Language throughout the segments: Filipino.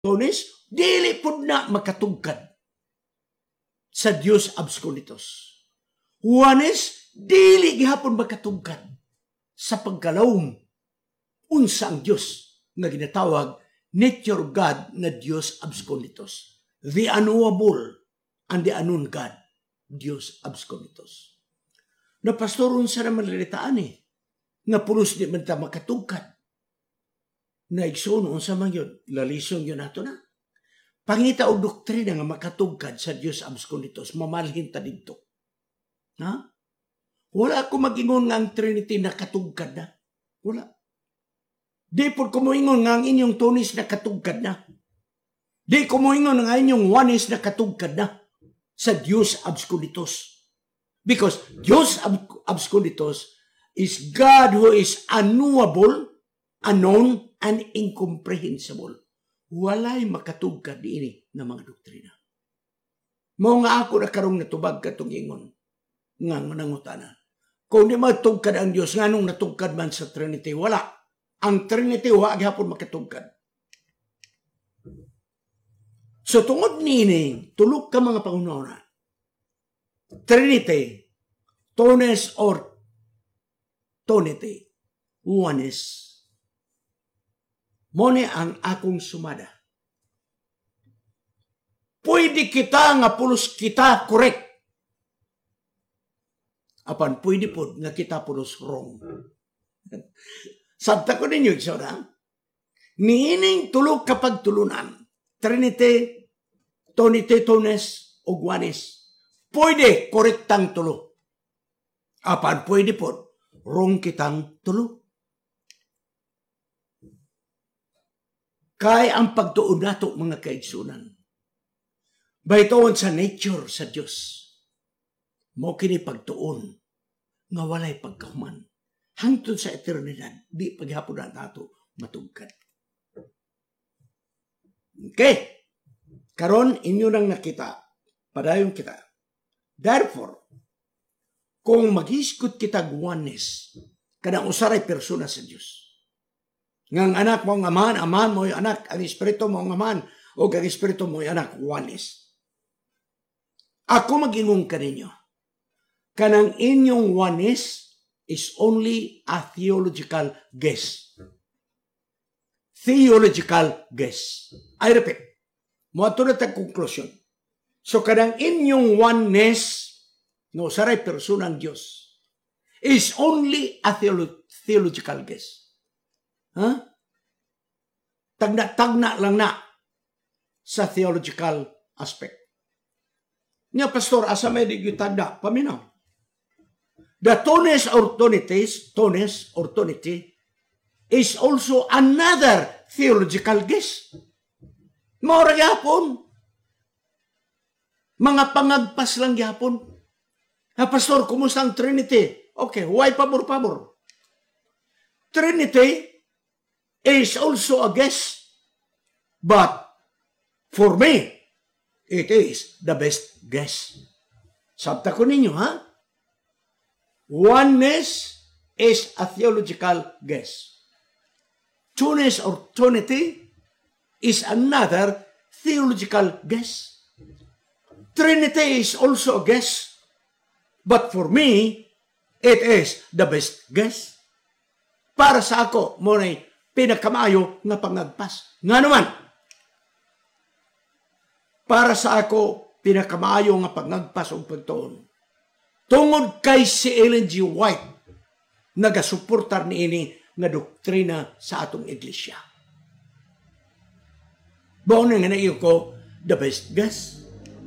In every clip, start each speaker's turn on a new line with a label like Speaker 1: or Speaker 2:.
Speaker 1: Tones, dili pud na makatugkad sa Dios absconitos. Juanes, dili gihapon makatugkad sa pagkalawom unsa ang Dios nga ginatawag nature God na Dios absconitos. The unknowable and the unknown God, Dios absconitos. Na pastoron sa naman lilitaan nga pulos di man ta makatugkad. Na igsoon unsa man yun, lalisong yun nato na. Pangita o doktrina nga makatugkad sa Dios absconitos, mamalhin ta dito. Ha? Wala ako mag-ingon nga ang Trinity nakatugkad na. Wala. Di po ko moingon nga ang inyong Tones nakatugkad na. Di ko moingon nga inyong Oneness nakatugkad na sa Dios absconitos. Because Dios absconitos is God who is unknowable, unknown, and incomprehensible. Walay makatugkad ini na mga doktrina. Mao nga ako na karong natubag katong ingon nga nangutana. Kung di matugkad ang Dios nganong natugkad man sa Trinity, wala. Ang Trinity wa gyapon makatugkad. So tungod nining tulog ka mga pangunahon. Trinity, Tones or Tonity, Oneness. Mone ang akong sumada. Pwede kita nga pulos kita correct. Apan pwede po nga kita pulos wrong. Sabta ko ninyo, iksora. Niining tulog kapag tulunan. Trinity, Tonity, Tones, o Oneness. Pwede korektang tulo. Apan pwede po wrong kitang tulo. Kaya ang pagtuon nato mga kaigsunan. Baytoon sa nature sa Diyos. Mo kini pagtuon nga walay pagkahuman. Hangtod sa eternidad, di paghapon na nato matugkad. Okay. Karon inyo nang nakita. Padayon kita. Therefore, kung maghiskot kita oneness, kanang usaray persona sa Diyos. Ngang anak mo ang aman, aman mo yung anak, ang espiritu mo ang aman, o ang espiritu mo yung anak, oneness. Ako mag-ingon ka ninyo. Kanang inyong oneness is only a theological guess. Theological guess. I repeat. Muato na tayong conclusion. So kanang inyong oneness, no, saray persona ng Diyos, is only a theological guess. Huh? Tagna lang na sa theological aspect. Nga, Pastor, asa may di tagna? Paminaw. The Tones or Tonity is also another theological guess. Maura yapon. Mga pangagpas lang yapon. Pastor, kumusta ang Trinity? Okay, why pabor-pabor? Trinity is also a guess. But for me, it is the best guess. Sabta ko ninyo, ha? Oneness is a theological guess. Tones or Tonity is another theological guess. Trinity is also a guess. But for me, it is the best guess. Para sa ako, mo na pinakamayo nga pangagpas. Nga naman, para sa ako, pinakamayo nga pangagpas o pagtuon. Tungod kay si Ellen G. White, nagasuportar ni ini nga doktrina sa atong iglesia. Baon nga na iyo ko, the best guess.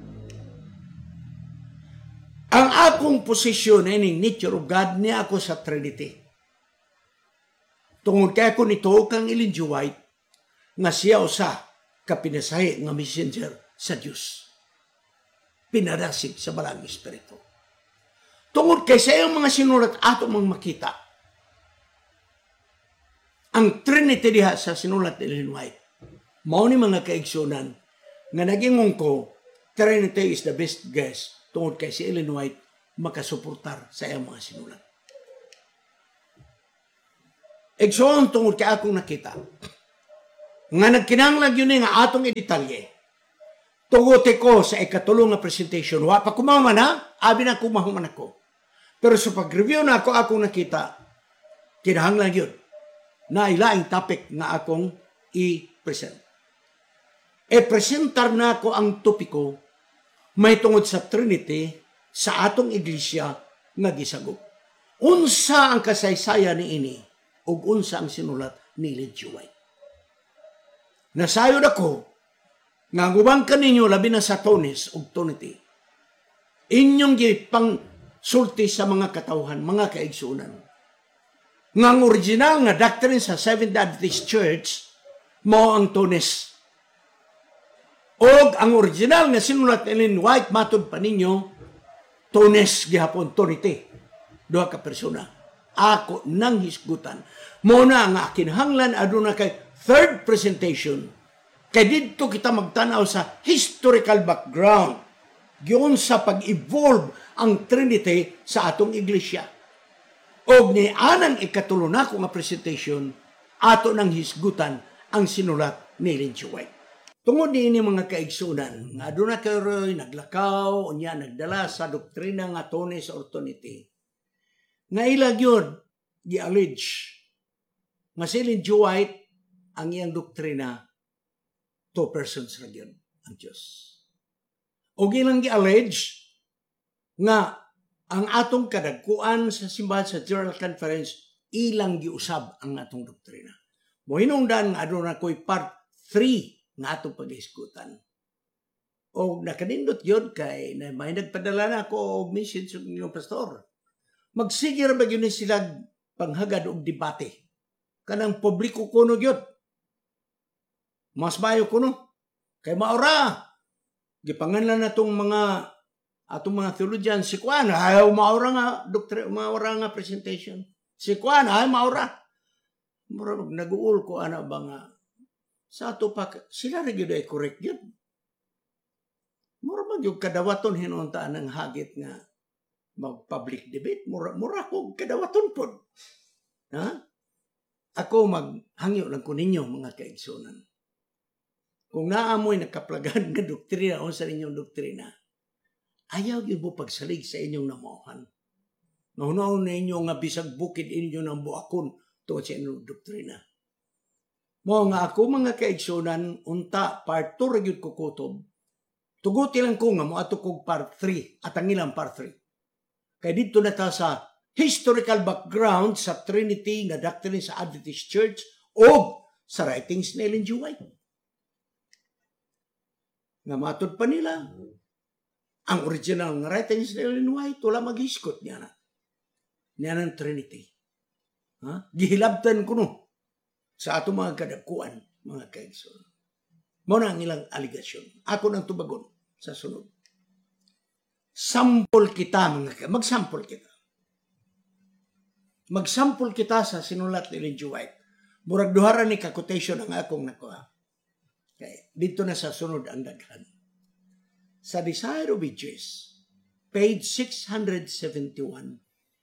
Speaker 1: Ang akong posisyon ay nature of God niya ako sa Trinity. Tungod kaya ko nito kang Ellen G. White nga siya usa kapinasahi nga messenger sa Diyos. Pinarasig sa balang espiritu. Tungod kay sa iyong mga sinulat ato mga makita. Ang Trinity diha sa sinulat ni Ellen White. Mao ni mga kaigsunan nga nagingong ko Trinity is the best guess tungod kay si Ellen White makasuportar sa iyong mga sinulat. Igsoon tungod kay akong nakita Nga nagkinanglag yun nga atong idetalye. Tugote ko sa ikatulong nga presentation. Wa pa kumaman ha? Abi na kumahuman ako. Pero sa pag-review na ako, akong nakita, kinahanglan yun na ilaing topic nga akong i-present. Presentar na ako ang topiko may tungod sa Trinity sa atong iglesia nga gisagop. Unsa ang kasaysayan ni ini ug unsa ang sinulat ni Ellen G. White. Nasayod ako nga gubang kaninyo labi na sa Tones ug Trinity. Inyong gipang sulti sa mga katawhan, mga kaigsunan. Nga ang original nga doctrine sa Seventh Adventist Church mao ang Tones. Og ang original nga sinulat ni Ellen White matud pa ninyo Tones gihapon Trinity. Duha ka persona. Ako nang hisgutan. Muna nga kinahanglan aduna kay third presentation. Kay didto kita magtanaw sa historical background. Giyon sa pag-evolve ang Trinity sa atong iglesia. Og ni anang ikatulo na ko nga presentation, ato nang hisgutan ang sinulat ni Ellen G. White. Tungod ni mga kaigsunan, nga aduna kayo naglakaw, unya nagdala sa doktrina nga Tones or Trinity. Nga ilag yun, gi-allege, nga si Ellen G. White, ang iyang doktrina, two persons ra yun, ang Diyos. O ilang gi-allege, nga ang atong kadagkuan sa simbahan sa General Conference, ilang giusab ang atong doktrina. Mohinungdan nga aduna ko'y part 3 nga atong pag-iskutan. O nakanindot yun kay na may nagpadala na ako og message sa inyong pastor. Magsigir ba yun sila panghagad og debate? Kanang publiko kuno yun. Mas mayo kuno. Kay maura. Gipanganlan na itong atong mga theologian, si Kwan, ayaw maura nga, maura nga presentation. Si Kwan, ayaw maura. Murag nag-uul ko, ano ba nga, sa ato pa, sila rin yun ay correct yun. Mura mag yung kadawaton hinuntaan ng hagit nga mag-public debate. Mura ko kadawaton po. Ha? Ako maghangyo lang ko ninyo, mga kaigsunan. Kung naamoy nakaplagan na doktrina o sa inyong doktrina, ayaw yun mo pagsalig sa inyong namuhan. Nahunaw na inyo nga bisag bukid inyo ng buakon to sa inyong doktrina. Mo nga ako mga kaigsunan, unta, part 2 ragyod ko kutob. Tuguti lang ko nga mo ato kog part 3 at ang ilang part 3. Kaya dito na ta sa historical background sa Trinity nga doctrine sa Adventist Church o sa writings ni Ellen G. White. Nga matod pa nila, ang original nga writings ni Ellen White, wala maghiskot niya na. Niya ng Trinity. Ha? Gihilabtan ko no sa ato mga kadagkuan, mga kaigsoon. Muna ang ilang aligasyon. Ako nang tubagon sa sunod. Sample kita, magsample kita. Magsample kita sa sinulat ni Ellen G. White. Murag duhara ni ka-quotation ang akong nakuha. Okay. Dito na sa sunod ang daghan. Sa Desire of Ages, page 671,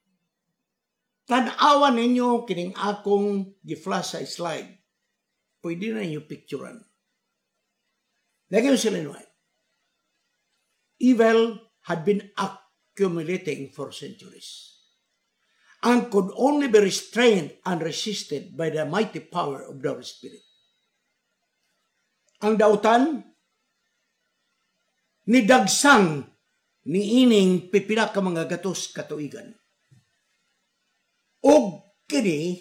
Speaker 1: tanawan ninyo kining akong gi-flash sa slide. Pwede na ninyo picturean. Lagyan sila nyo. Evil had been accumulating for centuries and could only be restrained and resisted by the mighty power of the Holy Spirit. Ang dautan, nidagsang ni ining pipila ka mga gatos katuigan. Og kini,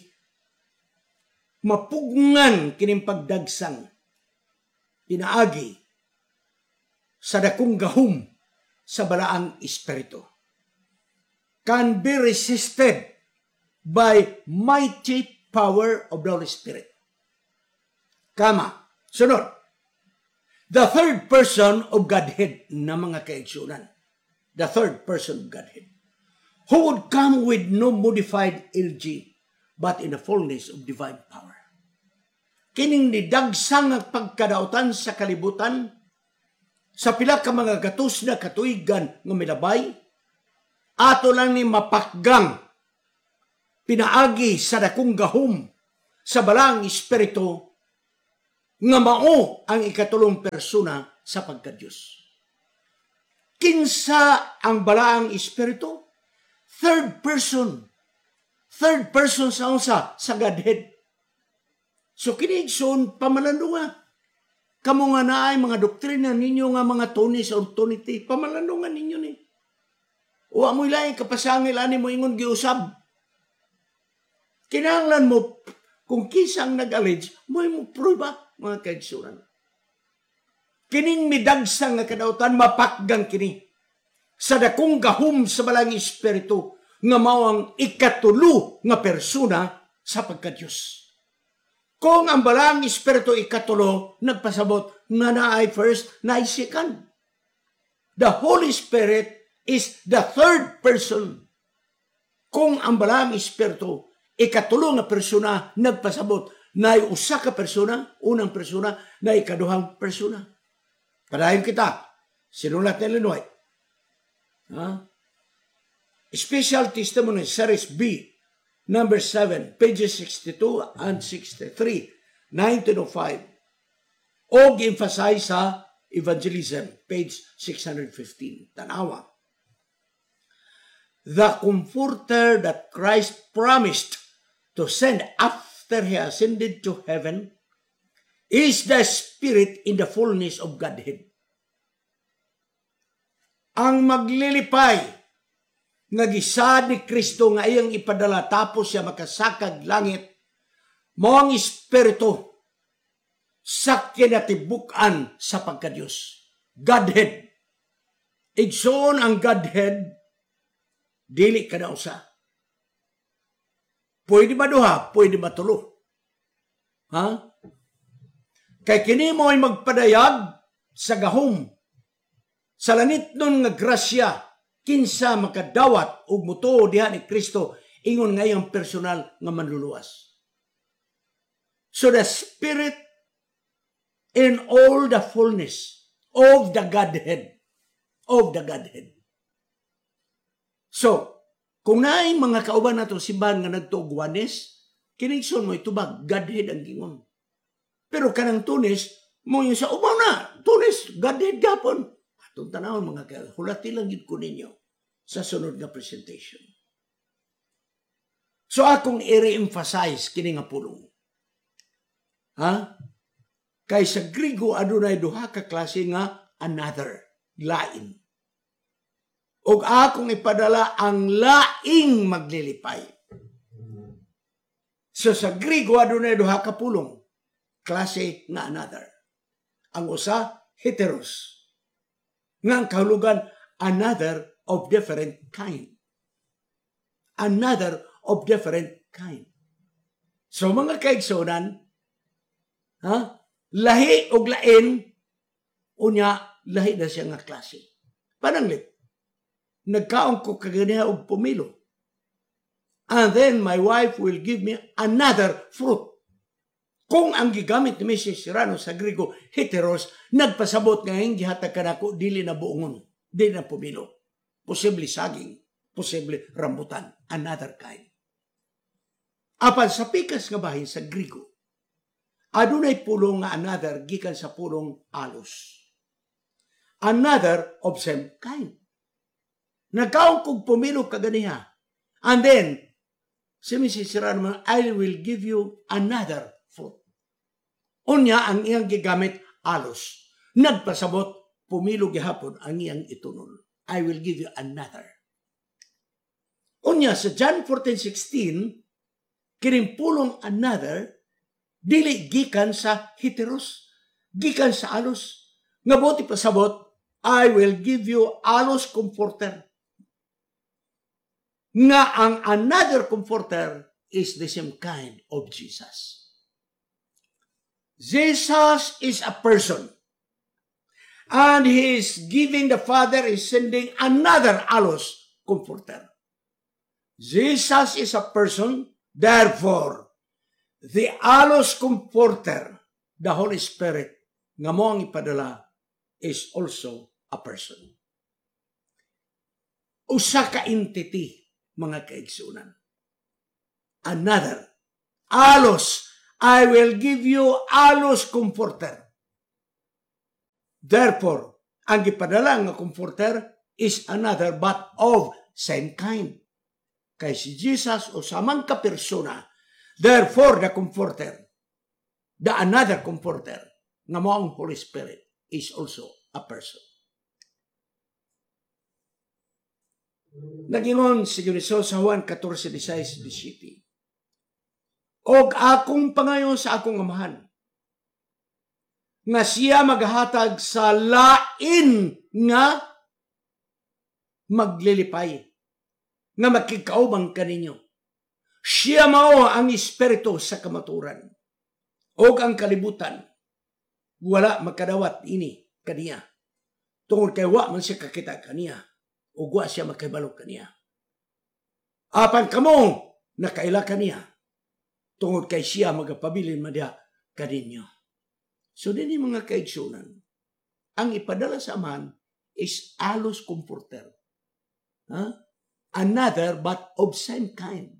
Speaker 1: mapugngan kining pagdagsang, pinaagi, sa dakong gahom sa balaang espiritu. Can be resisted by mighty power of the Holy Spirit. Kama, sunod. The third person of Godhead na mga kaigsunan. The third person of Godhead. Who would come with no modified LG, but in the fullness of divine power. Kining nidagsang ang pagkadautan sa kalibutan, sa pila ka mga gatos na katuigan ng milabay, ato lang ni mapakgang, pinaagi sa dakong gahom, sa balang espiritu, nga mao ang ikatulong persona sa pagka-Diyos. Kinsa ang balaang espiritu? Third person. Third person sa unsa? Sa Godhead. So kinigson, pamalandunga. Kamu nga naay mga doktrina ninyo nga mga tunis or tunity, pamalandungan ninyo ni. O amoy laing kapasangil ani mo ingon giusab. Kinahanglan mo, kung kisang nag-allege, mo prueba, mga kaigsunan. Kining midagsang nga kadautan, mapakgang kini. Sa dakong gahum sa balang espiritu, nga mawang ikatulo nga persona sa pagka-Diyos. Kung ang balang espiritu ikatulo, nagpasabot na naay first, naay second. The Holy Spirit is the third person. Kung ang balang espiritu, ikatulo nga persona, nagpasabot, naay usa ka persona, unang persona, naay ikaduhang persona. Padayon kita, sinulat ni Ellen White. Special Testimony, Series B, number 7, pages 62 and 63, 1905. O emphasize sa Evangelism, page 615. Tanawa. The Comforter that Christ promised to send after He ascended to heaven is the Spirit in the fullness of Godhead. Ang maglilipay nga gisad ni Kristo nga iyang ipadala tapos siya makasakag langit, mao ang Espiritu sa kinatibuk-an sa pagka-Diyos. Godhead. Igsoon ang Godhead, dili ka na usa. Pwede ba duha? Pwede ba tulo? Kay kini mo ay magpadayag sa gahom, sa langit nun nga grasya, kinsa makadawat og mutuo diha ni Kristo ingon ngayong personal nga manluluwas. So the Spirit in all the fullness of the Godhead. So, kung naay mga kauban nato simbahan nga nagtuogwanes, kinigson mo itubag, Godhead ang gingon. Pero kanang tunis, mo yung sa umaw na, tunis, Godhead gapon. Atong tanawon mga kaya, hulati lang yun ko ninyo sa sunod nga presentation. So akong i-re-emphasize kini nga pulong. Kay sa Grigo, adunay duha ka klase nga another, lain. O akong ipadala ang laing maglilipay. So sa Grigo, adunay duha ka pulong, klase nga another. Ang usa, heteros. Nga ang kahulugan, another of different kind. Another of different kind. So mga kaigsonan, lahi og lain, unya, lahi na siya nga klase. Pananglit, nagkaon ko kaganiha og pumilo. And then my wife will give me another fruit. Kung ang gigamit ni Mrs. Serrano sa Grigo, heteros, nagpasabot nga yung gihatag ka nako, dili na buongon, dili na pumilo. Posible saging, posible rambutan, another kind. Apan sa pikas nga bahin sa Grigo, adunay pulong nga another gikan sa pulong alos. Another of same kind. Nagkaon kog pumilo kaganiha. And then, si Mrs. Serrano, I will give you another fruit. Unya ang iyang gigamit alos. Nagpasabot, pumilo gihapon ang iyang itunol. I will give you another. Unya sa John 14:16, kining pulong another, dili gikan sa heteros, gikan sa alos. Nga buti pasabot, I will give you alos comforter. Nga ang another comforter is the same kind of Jesus. Jesus is a person. And He is giving, the Father is sending another alos comforter. Jesus is a person, therefore, the alos comforter, the Holy Spirit, nga mo ang ipadala, is also a person. Usa ka entity, mga kaigsunan. Another, alos, I will give you alos comforter. Therefore, ang gipadala nga comforter is another but of same kind. Kay si Jesus o samang ka persona, therefore the comforter, the another comforter, nga mo ang Holy Spirit is also a person. Nagingon si Cristo sa Juan 14:16-17. Og akong pangayon sa akong amahan, nga siya maghatag sa lain nga maglilipay, nga makikaubang kaninyo. Siya mao ang espiritu sa kamaturan. Og ang kalibutan, wala makadawat ini kaniya. Tungod kay wa man siya kakita kaniya, o wa siya makahibalo kaniya. Apan kamo, nakaila kaniya, tungod kay siya magapabilin madya kaninyo. So din yung mga kaigsunan, ang ipadala sa Amahan is alos comforter. Another but of same kind.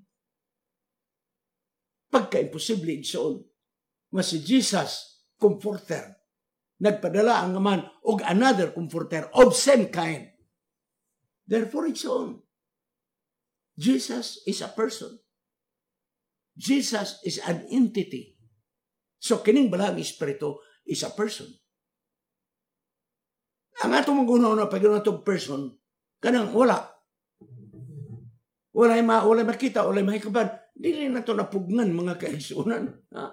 Speaker 1: Pagka-imposible igsoon, mas si Jesus comforter, nagpadala ang Amahan og another comforter of same kind. Therefore igsoon, Jesus is a person. Jesus is an entity. So kining balang espiritu is a person. Ang atong magunaw na pag-inom itong person, kanang wala. Wala makita, wala mahikaban. Dili na ito napugnan mga kaigsunan.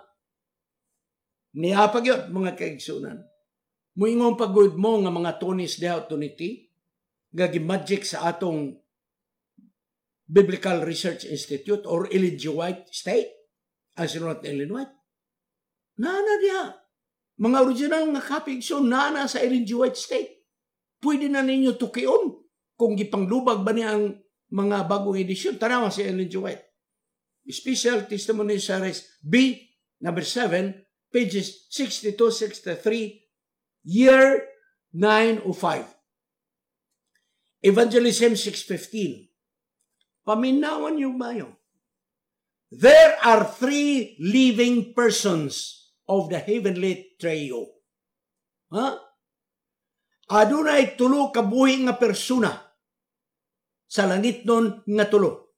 Speaker 1: Niyapag yun, mga kaigsunan. Muingong pag-good mo nga mga tunis diha tuniti, gagi magic sa atong Biblical Research Institute or Ellen G. White State, as in not Ellen White. Nana diha. Mga original nga kapigson, nana sa Ellen G. White State. Pwede na ninyo tukion kung gipanglubag ba niya ang mga bagong edisyon. Tanawa si Ellen G. White. Special Testimony Series B, number 7, pages 62-63, year 905. Evangelism 6:15. Paminawan yung bayo. There are 3 living persons of the heavenly trio. Adunay tulo ka buhi nga persona sa langit nun nga tulo.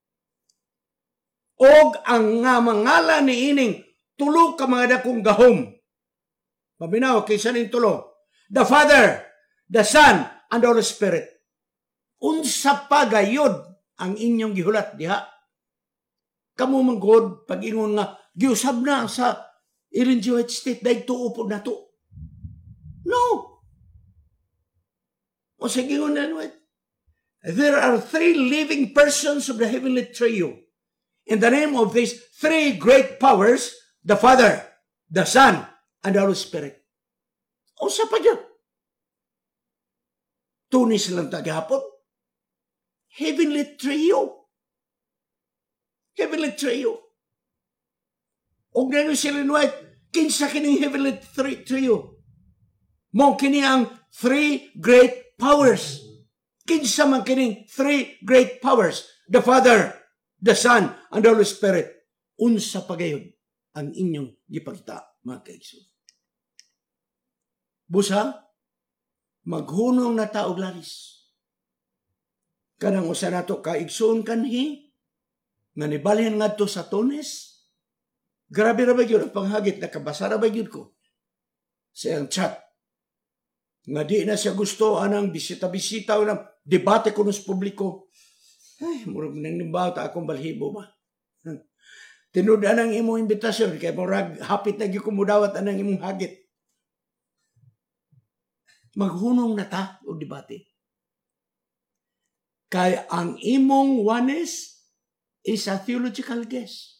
Speaker 1: Og ang nga mangala ni ining tulo ka mga dakong gahom. Paminaw kaysa ning tulo. The Father, the Son, and the Holy Spirit. Unsa pa gayod ang inyong gihulat diha? Kamu manggod pag-ingon nga giusab na sa Ellen G. White State dahil tuupod na to. No. O sige ko na, there are 3 living persons of the heavenly trio. In the name of these 3 great powers, the Father, the Son, and the Holy Spirit. O sa pa dyan? Tunis lang tagapon. Heavenly trio. Heavenly trio. Og na nyo sila White, kinsa kining heavenly trio. Mo kini ang 3 great powers. Kinsa man kining 3 great powers. The Father, the Son, and the Holy Spirit. Unsa pagayon ang inyong gipakita, mga kaigsoon. Busa, maghunong na taog lalis. Kanang usa nato kaigsoon kanhi, nga nibalhin nga to sa Tunis. Grabe ra ba yun ang panghagit, nakabasa ra ba yun ko sa iyang chat. Nga di na siya gusto anang bisita-bisita o ng debate ko sa publiko. Ay, murag nang nimbaw ta akong balhibo ba. Tinudan ang imong imbitasyon, kaya murag hapit na gikumudawat anang imong hagit. Maghunong na ta o debate. Kaya ang imong oneness is a theological guess.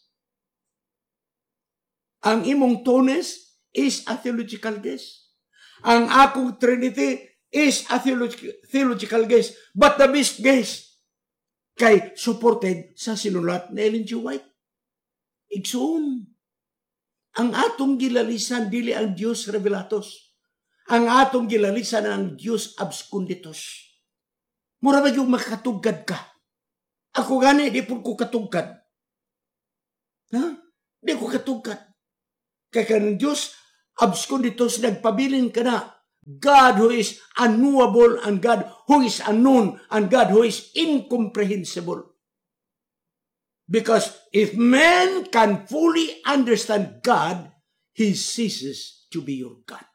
Speaker 1: Ang imong Tunis is a theological guess. Ang akong Trinity is a theological guess. But the best guess kay supported sa sinulat na Ellen G. White. Igsoon. Ang atong gilalisan dili ang Dios revelatos. Ang atong gilalisan ang Dios absconditus. Mura ba yung makatugad ka? Ako gani, di po ko katugad. Di ko katugad. Kaya kanang Diyos, absconditus, nagpabilin ka na. God who is unknowable and God who is unknown and God who is incomprehensible. Because if man can fully understand God, he ceases to be your God.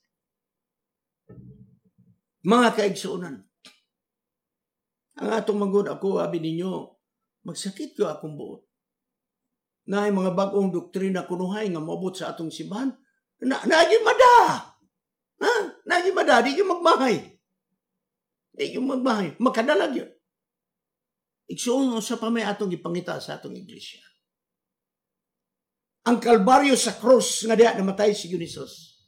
Speaker 1: Mga kaigsuunan, ang atong manggod ako, abi ninyo, magsakit ko akong buot. Na ay mga bagong doktrina kunuhay nga mabot sa atong simbahan, naagi mada. Ha? Naagi mada, di yung magmahay. Di yung magmahay. Makadalag yun. Igsuon sa pamay atong ipangita sa atong iglesia. Ang kalbaryo sa krus nga diya namatay si Dionysus.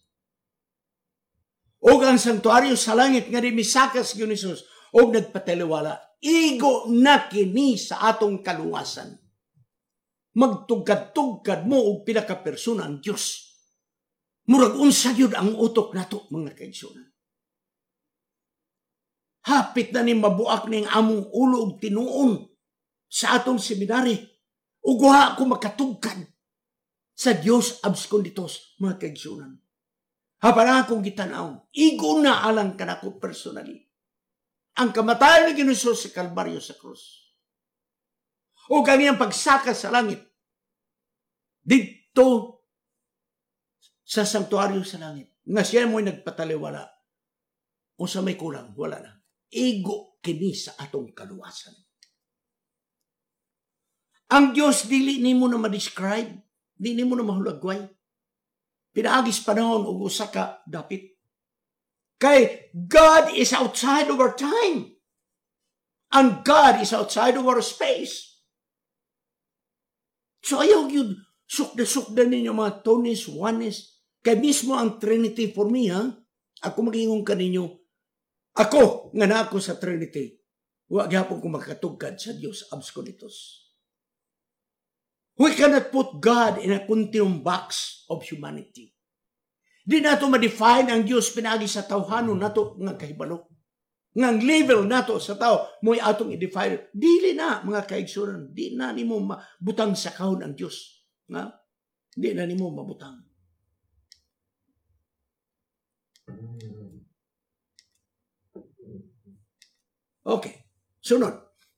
Speaker 1: O ang santuaryo sa langit nga di misaka si Dionysus. O nagpataliwala. Igo na kini sa atong kaluwasan. Magtugad-tugad mo o pinakapersona ang Diyos. Murag unsa gyud ang utok nato, mga kaigsunan. Hapit na ni mabuak ning among ulo og tinuon sa atong seminary. Uguha ako makatugkad sa Dios absconditus, mga kaigsunan. Hapan akong gitanaw, igo na alang kanako personally. Ang kamatayan ni Dionysus sa Kalbaryo sa krus. O kaniyang pagsaka sa langit. Dito sa sanktuaryo sa langit. Nga siya mo'y nagpataliwala. O sa may kulang, wala na. Igo kini sa atong kaluwasan. Ang Diyos dili nimo na ma-describe, dili nimo na mahulagway. Pinaagis panahon o usa ka dapit. Kay God is outside of our time. And God is outside of our space. So ayaw yun, sukda-sukda ninyo mga Tonis, Juanes, kay mismo ang Trinity for me, ha? Ako mag-ingong ka ninyo, ako, nga na ako sa Trinity, huwag hapon ko makatugkad sa Diyos absconditus. We cannot put God in a continuum box of humanity. Di nato ma-define ang Diyos pinagi sa tawhanon nato nga kahibalo. Ngang level nato sa tao, mo'y atong i-define. Dili na, mga kaigsunan, di na nimo mabutang sa kahon ang Diyos. Nga? Di na nimo mabutang. Okay. Sunod.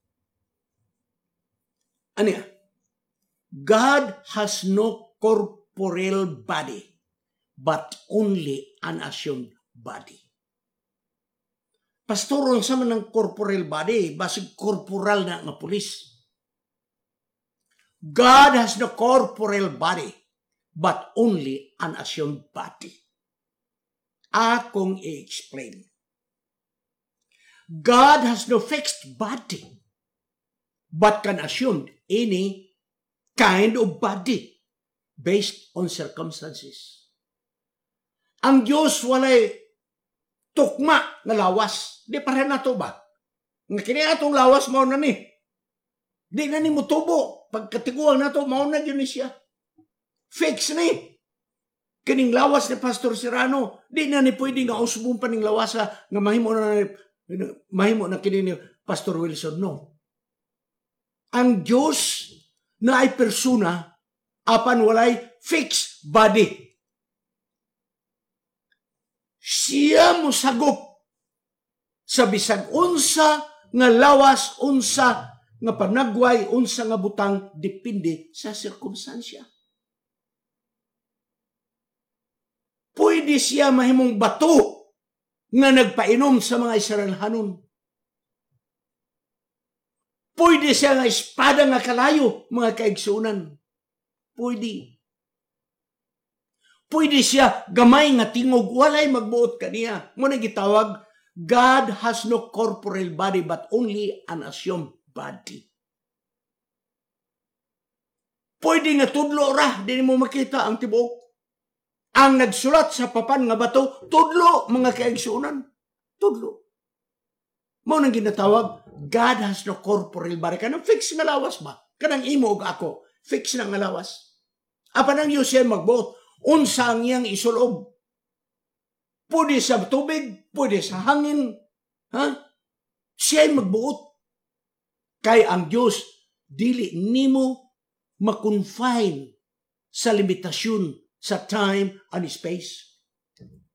Speaker 1: Ano yan? God has no corporeal body, but only an assumed body. Pastoron sa man ng corporeal body, basig corporal na nga pulis. God has no corporeal body, but only an assumed body. Akong i-explain. God has no fixed body, but can assume any kind of body based on circumstances. Ang Diyos walay tukma nga lawas. Di pareha na to ba? Nga kini atong lawas mao na ni. Di na ni mo tubo. Pagkatiguang na to, mao na yun siya. Fix ni. Kining lawas ni Pastor Serrano, di na ni pwede nga usbong pa ning lawasa nga mahimo na kini ni Pastor Wilson. No. Ang Diyos na ay persona apan walay fixed body. Siya mo sagop sa bisag unsa nga lawas, unsa nga panagway, unsa nga butang, depende sa sirkumstansya. Pwede siya mahimong bato nga nagpainom sa mga Israelhanon. Pwede siya nga espada nga kalayo, mga kaigsunan. Pwede. Pwede siya gamay nga tingog, walay magbuot kaniya. Muna gitawag, God has no corporeal body but only an assumed body. Pwede nga tudlo ra, di mo makita ang tibuok. Ang nagsulat sa papan nga bato, tudlo, mga kaigsunan. Tudlo. Muna ginatawag, God has no corporeal body. Kanang fix nga lawas ba? Kanang imo og ako, fix na nga lawas. Apan ang Diyos yan magbuot. Unsa ang iyang isulob. Pwede sa tubig, pwede sa hangin. Ha? Siya'y magbuot. Kay ang Diyos, dili nimo makonfine sa limitasyon sa time and space.